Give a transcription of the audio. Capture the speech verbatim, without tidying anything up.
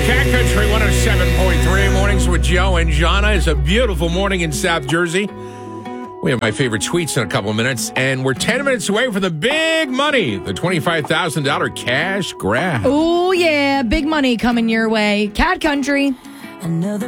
Cat Country one oh seven point three Mornings with Joe and Jana. It's a beautiful morning in South Jersey. We have my favorite tweets in a couple of minutes, and we're ten minutes away from the big money, the twenty-five thousand dollars cash grab. Oh, yeah, big money coming your way. Cat Country. Another